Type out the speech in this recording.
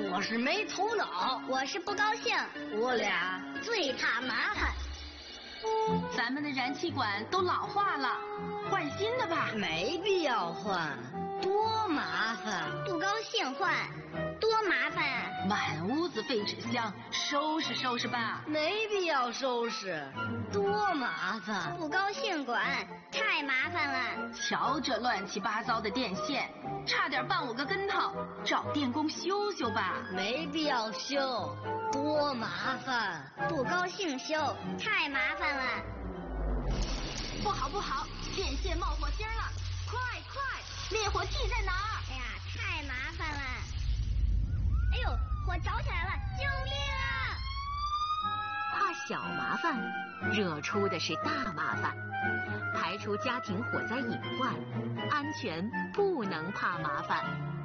我是没头脑， 我是不高兴， 我俩最怕麻烦。 咱们的燃气管都老化了，换新的吧。 没必要换，多麻烦。 不高兴换，多麻烦啊！ 满屋子废纸箱，收拾收拾吧。 没必要收拾，多麻烦。 不高兴管，太麻烦了。 瞧这乱七八糟的电线，差点绊我个跟头，找电工修修吧。 没必要修，多麻烦。 不高兴修，太麻烦了。 不好不好，电线冒火星了！快快，灭火器在哪儿？ 哎呀，太麻烦了！哎呦，火着起来了，救命啊！ 怕小麻烦，惹出的是大麻烦。排除家庭火灾隐患，安全不能怕麻烦。